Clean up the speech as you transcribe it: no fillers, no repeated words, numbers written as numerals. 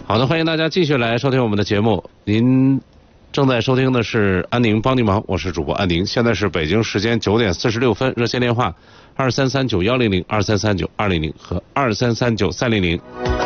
好的，欢迎大家继续来收听我们的节目。您正在收听的是安宁帮你忙，我是主播安宁。现在是北京时间9点46分，热线电话2339-100、2339-200和2339-300。